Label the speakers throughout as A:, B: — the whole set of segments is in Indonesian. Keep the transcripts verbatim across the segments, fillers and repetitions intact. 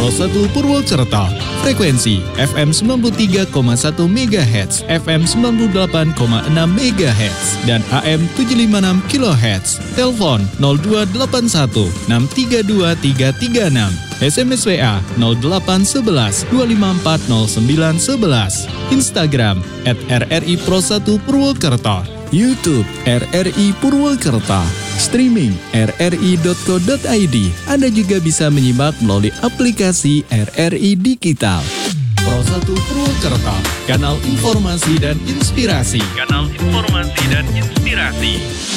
A: Pro satu Purwokerto. Frekuensi F M sembilan puluh tiga koma satu megahertz, F M sembilan puluh delapan koma enam megahertz, dan A M tujuh ratus lima puluh enam kilohertz. Telepon nol dua delapan satu enam tiga dua tiga tiga enam. S M S W A nol delapan satu satu dua lima empat nol sembilan satu satu. Instagram at R R I Pro satu Purwokerto. YouTube R R I Purwokerto. Streaming r r i dot co dot i d. Anda juga bisa menyimak melalui aplikasi R R I Digital. Pro satu Purwokerto, kanal informasi dan inspirasi. Kanal informasi dan inspirasi.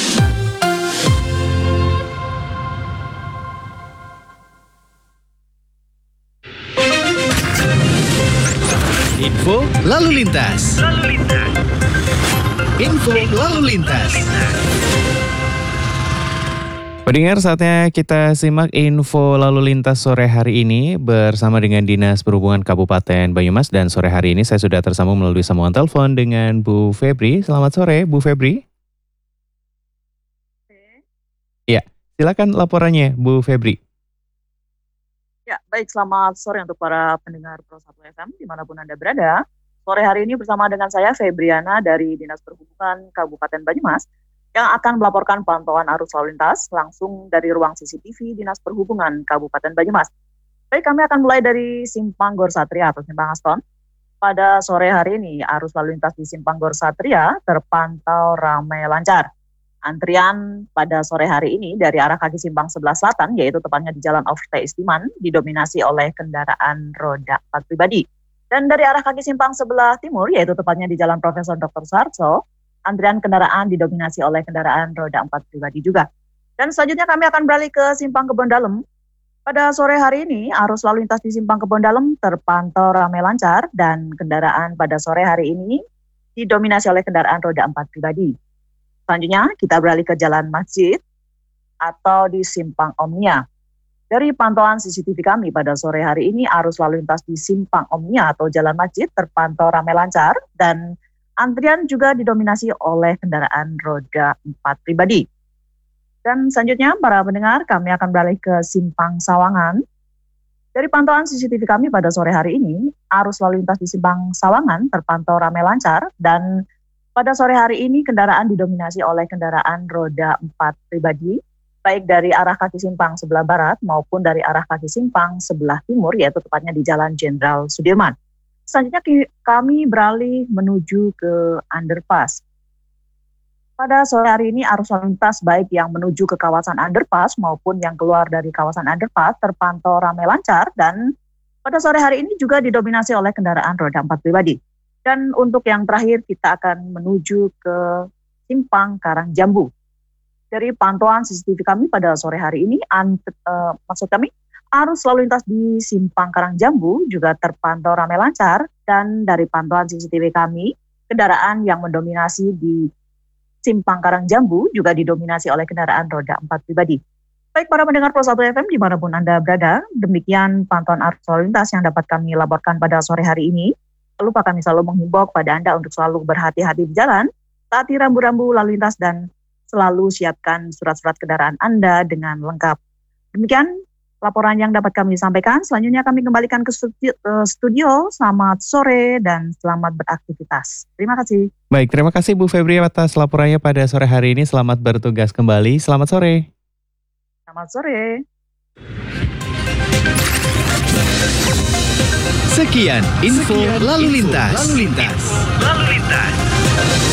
A: Info lalu lintas. Lalu lintas. Info lalu lintas.
B: Pendengar, saatnya kita simak info lalu lintas sore hari ini bersama dengan Dinas Perhubungan Kabupaten Banyumas, dan sore hari ini saya sudah tersambung melalui sambungan telepon dengan Bu Febri. Selamat sore, Bu Febri. Ya, silakan laporannya, Bu Febri.
C: Ya, baik, selamat sore untuk para pendengar Pro satu F M dimanapun Anda berada. Sore hari ini bersama dengan saya Febriana dari Dinas Perhubungan Kabupaten Banyumas yang akan melaporkan pantauan arus lalu lintas langsung dari ruang C C T V Dinas Perhubungan Kabupaten Banyumas. Baik, kami akan mulai dari Simpang Gor Satria atau Simpang Aston. Pada sore hari ini arus lalu lintas di Simpang Gor Satria terpantau ramai lancar. Antrian pada sore hari ini dari arah kaki simpang sebelah selatan, yaitu tepatnya di Jalan Aufta Istiman, didominasi oleh kendaraan roda empat pribadi. Dan dari arah kaki simpang sebelah timur, yaitu tepatnya di Jalan Profesor Doktor Soeharto, antrian kendaraan didominasi oleh kendaraan roda empat pribadi juga. Dan selanjutnya kami akan beralih ke Simpang Kebon Dalem. Pada sore hari ini, arus lalu lintas di Simpang Kebon Dalem terpantau ramai lancar dan kendaraan pada sore hari ini didominasi oleh kendaraan roda empat pribadi. Selanjutnya, kita beralih ke Jalan Masjid atau di Simpang Omnia. Dari pantauan C C T V kami pada sore hari ini, arus lalu lintas di Simpang Omnia atau Jalan Masjid terpantau ramai lancar dan antrian juga didominasi oleh kendaraan roda empat pribadi. Dan selanjutnya, para pendengar, kami akan beralih ke Simpang Sawangan. Dari pantauan C C T V kami pada sore hari ini, arus lalu lintas di Simpang Sawangan terpantau ramai lancar dan pada sore hari ini kendaraan didominasi oleh kendaraan roda empat pribadi, baik dari arah kaki simpang sebelah barat maupun dari arah kaki simpang sebelah timur, yaitu tepatnya di Jalan Jenderal Sudirman. Selanjutnya kami beralih menuju ke underpass. Pada sore hari ini arus lalu lintas baik yang menuju ke kawasan underpass maupun yang keluar dari kawasan underpass terpantau ramai lancar dan pada sore hari ini juga didominasi oleh kendaraan roda empat pribadi. Dan untuk yang terakhir kita akan menuju ke Simpang Karangjambu. Dari pantauan C C T V kami pada sore hari ini, ant, uh, maksud kami arus lalu lintas di Simpang Karangjambu juga terpantau ramai lancar dan dari pantauan C C T V kami, kendaraan yang mendominasi di Simpang Karangjambu juga didominasi oleh kendaraan roda empat pribadi. Baik para pendengar Pro satu F M dimanapun Anda berada, demikian pantauan arus lalu lintas yang dapat kami laporkan pada sore hari ini. Lupa kami selalu menghimbau kepada Anda untuk selalu berhati-hati di jalan, taati rambu-rambu lalu lintas dan selalu siapkan surat-surat kendaraan Anda dengan lengkap. Demikian laporan yang dapat kami sampaikan. Selanjutnya kami kembalikan ke studio. Selamat sore dan selamat beraktivitas. Terima kasih.
B: Baik, terima kasih Bu Febri atas laporannya pada sore hari ini. Selamat bertugas kembali. Selamat sore.
C: Selamat sore.
A: Sekian info lalu lintas. Lalu lintas. Lalu lintas.